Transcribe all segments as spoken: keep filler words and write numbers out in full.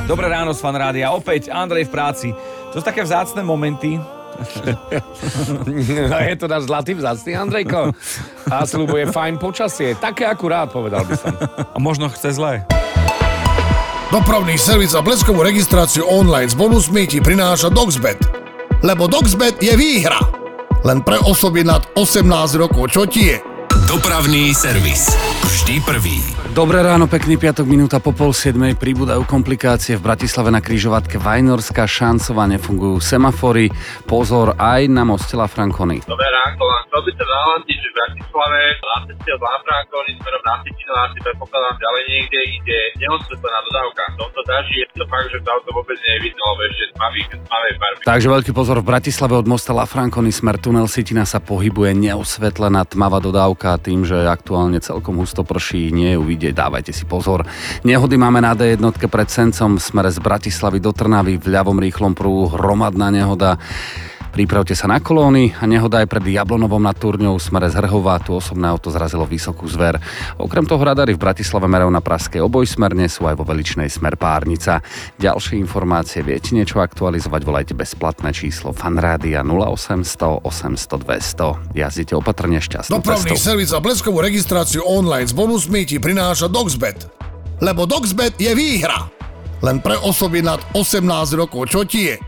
Dobré ráno z Fan Rádia. Opäť Andrej v práci. To sú také vzácne momenty. Je to náš zlatý vzácny Andrejko. A sľubuje fajn počasie. Také akurát, povedal by som. A možno chce zlé. Dopravný servis a bleskovú registráciu online s bonusmi ti prináša Doxbet. Lebo Doxbet je výhra. Len pre osoby nad osemnásť rokov. Čo ti je? Dopravný servis. Vždy prvý. Dobré ráno, pekný piatok, minúta po pol siedmej. Pribúdajú komplikácie v Bratislave na križovatke Vajnorská Šancová, nefungujú semafory. Pozor aj na moste La Franconi. Dobré ráno, chcel by sa nahlasiť, že v Bratislave na ceste od La Franconi smerom na Citinu asi predpokladám ďalej niekde ide neosvetlená dodávka. V tomto daží je to fakt, že to auto vôbec nie je vidno, lebo ešte tmavých, tmavej farby. Takže veľký pozor, v Bratislave od mosta La Franconi smer tunel Citina sa pohybuje neosvetlená tmavá dodávka, tým, že aktuálne celkom husto prší, nie je uvidieť, dávajte si pozor. Nehody máme na dé jedna pred Sencom, smere z Bratislavy do Trnavy, v ľavom rýchlom prúhu hromadná nehoda. Pripravte sa na kolóny a nehoda aj pred Jablonovom nad Turňou, smere z Hrhova, tu osobné auto zrazilo vysokú zver. Okrem toho radary v Bratislave merajú na Pražskej obojsmerne, sú aj vo Veličnej smer Párnica. Ďalšie informácie, viete niečo aktualizovať, volajte bezplatné číslo Fan Rádia nula osemsto osemsto dvesto. Jazdite opatrne, šťastnú Dopravný cestu. servis a bleskovú registráciu online s bonusmi ti prináša Doxbet. Lebo Doxbet je výhra. Len pre osoby nad osemnásť rokov. Čo ti je?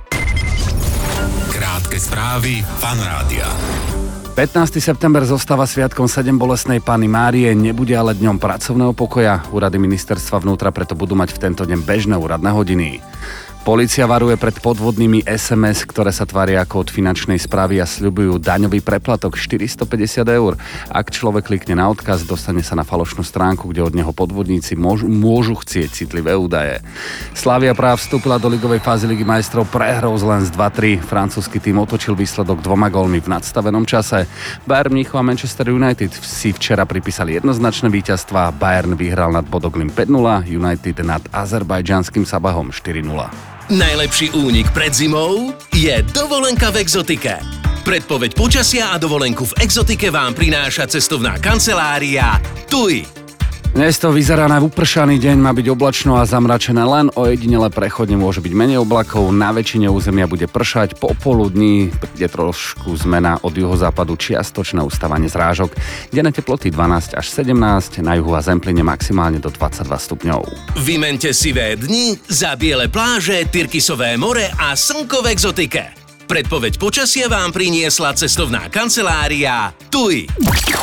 Krátke správy Fan Rádia. pätnásteho september zostáva sviatkom sedem bolestnej Panny Márie, nebude ale dňom pracovného pokoja. Úrady ministerstva vnútra preto budú mať v tento deň bežné úradné hodiny. Polícia varuje pred podvodnými es em es, ktoré sa tvária ako od finančnej správy a sľubujú daňový preplatok štyristopäťdesiat eur. Ak človek klikne na odkaz, dostane sa na falošnú stránku, kde od neho podvodníci môžu, môžu chcieť citlivé údaje. Slavia práv vstúpila do ligovej fázy Ligy majstrov prehrou z Lens dva tri. Francúzsky tým otočil výsledok dvoma gólmi v nadstavenom čase. Bayern Mníchov a Manchester United si včera pripísali jednoznačné víťazstva. Bayern vyhral nad Bodoglin päť nula, United nad azerbajdžanským Sabahom štyri nula. Najlepší únik pred zimou je dovolenka v Exotike. Predpoveď počasia a dovolenku v Exotike vám prináša cestovná kancelária TUI. Dnes to vyzerá na upršaný deň, má byť oblačno a zamračené, len ojedinele prechodne môže byť menej oblakov, na väčšine územia bude pršať, popoludní príde trošku zmena od juhozápadu, čiastočné ustávanie zrážok, denné teploty dvanásť až sedemnásť, na juhu a Zempline maximálne do dvadsaťdva stupňov. Vymente sivé dni za biele pláže, Tyrkisové more a slnko v Exotike. Predpoveď počasia vám priniesla cestovná kancelária TUI.